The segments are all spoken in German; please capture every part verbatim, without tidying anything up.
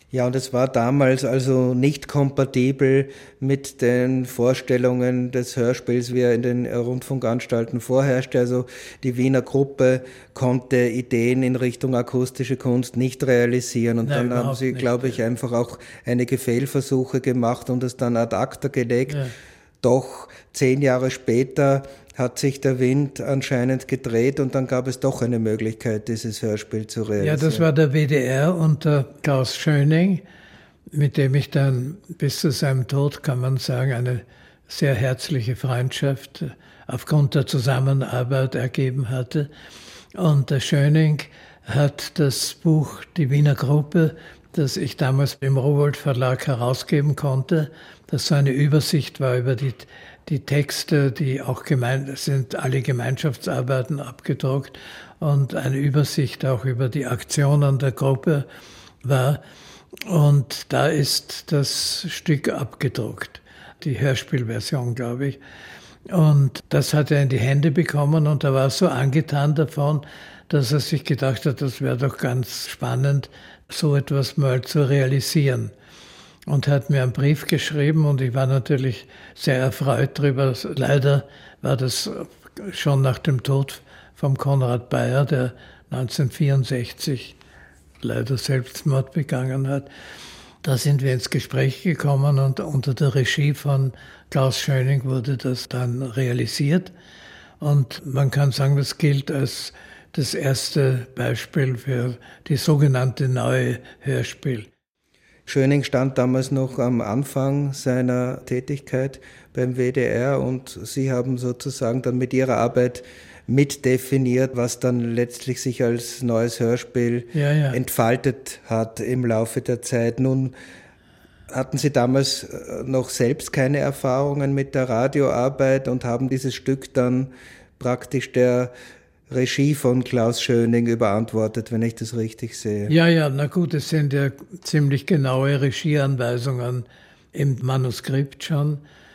Ja, und es war damals also nicht kompatibel mit den Vorstellungen des Hörspiels, wie er in den Rundfunkanstalten vorherrschte. Also die Wiener Gruppe konnte Ideen in Richtung akustische Kunst nicht realisieren. Und Nein, dann haben sie, nicht, glaube ich, ja. einfach auch einige Fehlversuche gemacht und es dann ad acta gelegt. Ja. Doch zehn Jahre später hat sich der Wind anscheinend gedreht und dann gab es doch eine Möglichkeit, dieses Hörspiel zu realisieren. Ja, das war der W D R unter Klaus Schöning, mit dem ich dann bis zu seinem Tod, kann man sagen, eine sehr herzliche Freundschaft aufgrund der Zusammenarbeit ergeben hatte. Und der Schöning hat das Buch Die Wiener Gruppe, das ich damals im Rowohlt Verlag herausgeben konnte, das so eine Übersicht war über die Die Texte, die auch gemeint sind, alle Gemeinschaftsarbeiten abgedruckt und eine Übersicht auch über die Aktionen der Gruppe war. Und da ist das Stück abgedruckt, die Hörspielversion, glaube ich. Und das hat er in die Hände bekommen und er war so angetan davon, dass er sich gedacht hat, das wäre doch ganz spannend, so etwas mal zu realisieren. Und hat mir einen Brief geschrieben und ich war natürlich sehr erfreut darüber. Leider war das schon nach dem Tod von Konrad Beyer, der neunzehnhundertvierundsechzig leider Selbstmord begangen hat. Da sind wir ins Gespräch gekommen und unter der Regie von Klaus Schöning wurde das dann realisiert. Und man kann sagen, das gilt als das erste Beispiel für die sogenannte neue Hörspiel. Schöning stand damals noch am Anfang seiner Tätigkeit beim W D R und Sie haben sozusagen dann mit Ihrer Arbeit mitdefiniert, was dann letztlich sich als neues Hörspiel ja, ja. entfaltet hat im Laufe der Zeit. Nun hatten Sie damals noch selbst keine Erfahrungen mit der Radioarbeit und haben dieses Stück dann praktisch der Regie von Klaus Schöning überantwortet, wenn ich das richtig sehe. Ja, ja, na gut, es sind ja ziemlich genaue Regieanweisungen im Manuskript schon.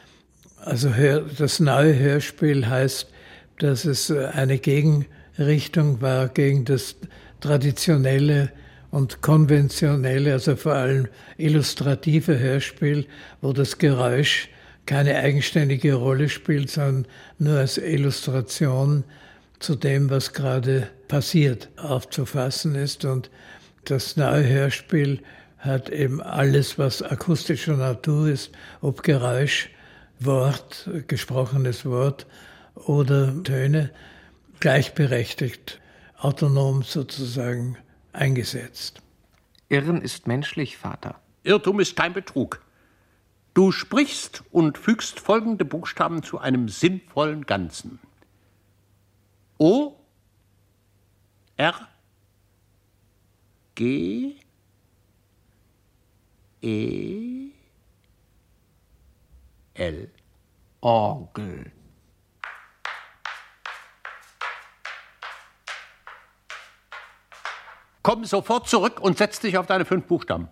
Also das neue Hörspiel heißt, dass es eine Gegenrichtung war gegen das traditionelle und konventionelle, also vor allem illustrative Hörspiel, wo das Geräusch keine eigenständige Rolle spielt, sondern nur als Illustration zu dem, was gerade passiert, aufzufassen ist. Und das neue Hörspiel hat eben alles, was akustischer Natur ist, ob Geräusch, Wort, gesprochenes Wort oder Töne, gleichberechtigt, autonom sozusagen eingesetzt. Irren ist menschlich, Vater. Irrtum ist kein Betrug. Du sprichst und fügst folgende Buchstaben zu einem sinnvollen Ganzen. O, R, G, E, L. Orgel. Komm sofort zurück und setz dich auf deine fünf Buchstaben.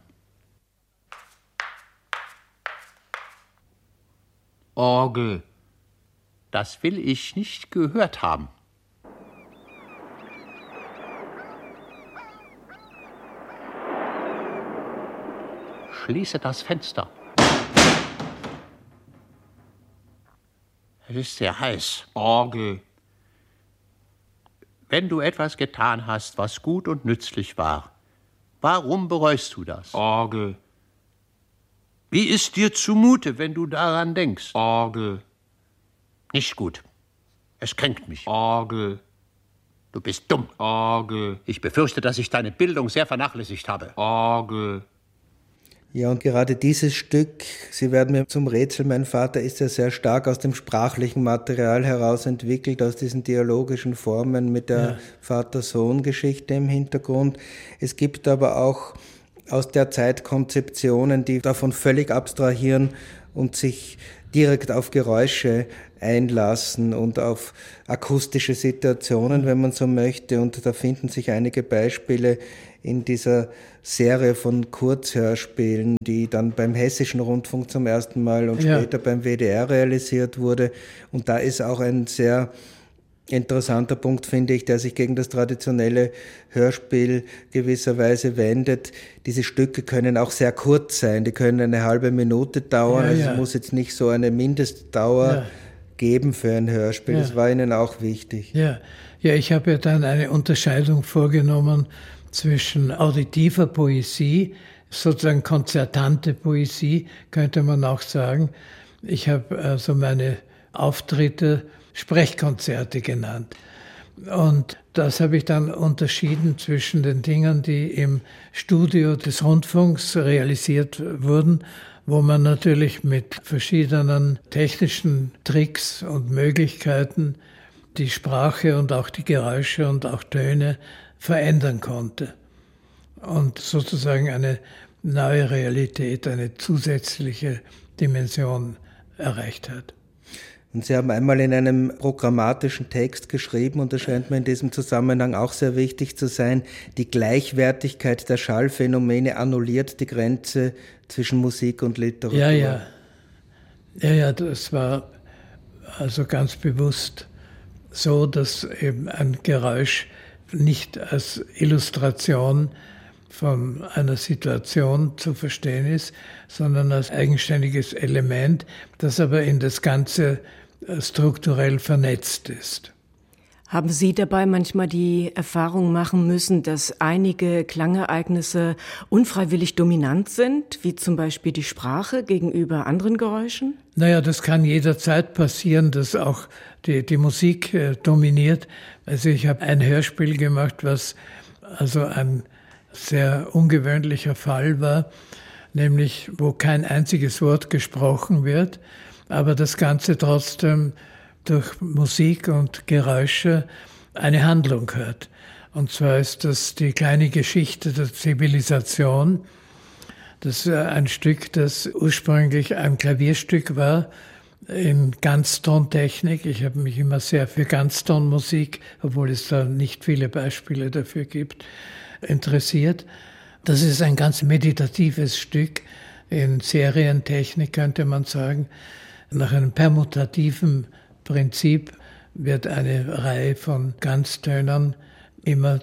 Orgel. Das will ich nicht gehört haben. Schließe das Fenster. Es ist sehr heiß. Orgel. Wenn du etwas getan hast, was gut und nützlich war, warum bereust du das? Orgel. Wie ist dir zumute, wenn du daran denkst? Orgel. Nicht gut. Es kränkt mich. Orgel. Du bist dumm. Orgel. Ich befürchte, dass ich deine Bildung sehr vernachlässigt habe. Orgel. Ja, und gerade dieses Stück, Sie werden mir zum Rätsel, mein Vater, ist ja sehr stark aus dem sprachlichen Material heraus entwickelt, aus diesen dialogischen Formen mit der ja. Vater-Sohn-Geschichte im Hintergrund. Es gibt aber auch aus der Zeit Konzeptionen, die davon völlig abstrahieren und sich direkt auf Geräusche einlassen und auf akustische Situationen, wenn man so möchte. Und da finden sich einige Beispiele in dieser Serie von Kurzhörspielen, die dann beim Hessischen Rundfunk zum ersten Mal und ja. später beim W D R realisiert wurde. Und da ist auch ein sehr interessanter Punkt, finde ich, der sich gegen das traditionelle Hörspiel gewisserweise wendet. Diese Stücke können auch sehr kurz sein, die können eine halbe Minute dauern, ja, also ja. es muss jetzt nicht so eine Mindestdauer ja. geben für ein Hörspiel, ja. Das war Ihnen auch wichtig. Ja, ja, ich habe ja dann eine Unterscheidung vorgenommen zwischen auditiver Poesie, sozusagen konzertante Poesie, könnte man auch sagen. Ich habe also meine Auftritte Sprechkonzerte genannt. Und das habe ich dann unterschieden zwischen den Dingen, die im Studio des Rundfunks realisiert wurden, wo man natürlich mit verschiedenen technischen Tricks und Möglichkeiten die Sprache und auch die Geräusche und auch Töne verändern konnte und sozusagen eine neue Realität, eine zusätzliche Dimension erreicht hat. Und Sie haben einmal in einem programmatischen Text geschrieben, und das scheint mir in diesem Zusammenhang auch sehr wichtig zu sein, die Gleichwertigkeit der Schallphänomene annulliert die Grenze zwischen Musik und Literatur. Ja, ja. Ja, ja, das war also ganz bewusst so, dass eben ein Geräusch nicht als Illustration von einer Situation zu verstehen ist, sondern als eigenständiges Element, das aber in das Ganze strukturell vernetzt ist. Haben Sie dabei manchmal die Erfahrung machen müssen, dass einige Klangereignisse unfreiwillig dominant sind, wie zum Beispiel die Sprache gegenüber anderen Geräuschen? Naja, das kann jederzeit passieren, dass auch die, die Musik äh, dominiert. Also ich habe ein Hörspiel gemacht, was also ein sehr ungewöhnlicher Fall war, nämlich wo kein einziges Wort gesprochen wird, aber das Ganze trotzdem durch Musik und Geräusche eine Handlung hat. Und zwar ist das die kleine Geschichte der Zivilisation. Das ist ein Stück, das ursprünglich ein Klavierstück war in Ganztontechnik. Ich habe mich immer sehr für Ganztonmusik, obwohl es da nicht viele Beispiele dafür gibt, interessiert. Das ist ein ganz meditatives Stück in Serientechnik, könnte man sagen. Nach einem permutativen Prinzip wird eine Reihe von Ganztönern immer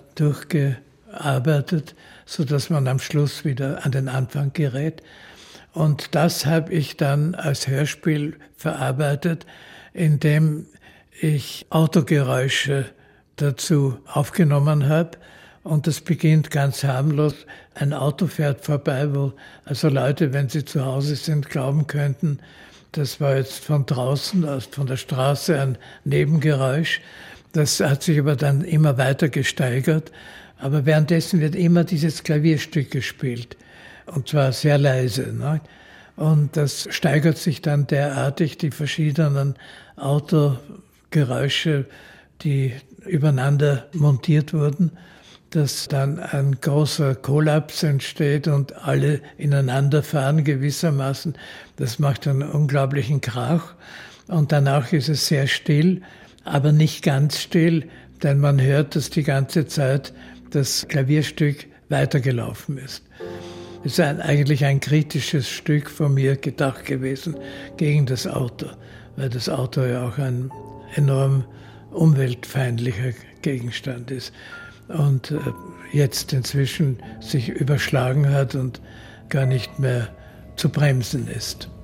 durchgearbeitet, sodass man am Schluss wieder an den Anfang gerät. Und das habe ich dann als Hörspiel verarbeitet, indem ich Autogeräusche dazu aufgenommen habe. Und das beginnt ganz harmlos. Ein Auto fährt vorbei, wo also Leute, wenn sie zu Hause sind, glauben könnten, das war jetzt von draußen, von der Straße ein Nebengeräusch. Das hat sich aber dann immer weiter gesteigert. Aber währenddessen wird immer dieses Klavierstück gespielt. Und zwar sehr leise. Ne? Und das steigert sich dann derartig, die verschiedenen Autogeräusche, die übereinander montiert wurden, dass dann ein großer Kollaps entsteht und alle ineinander fahren gewissermaßen. Das macht einen unglaublichen Krach. Und danach ist es sehr still, aber nicht ganz still, denn man hört, dass die ganze Zeit das Klavierstück weitergelaufen ist. Es ist ein, eigentlich ein kritisches Stück von mir gedacht gewesen gegen das Auto, weil das Auto ja auch ein enorm umweltfeindlicher Gegenstand ist. Und jetzt inzwischen sich überschlagen hat und gar nicht mehr zu bremsen ist.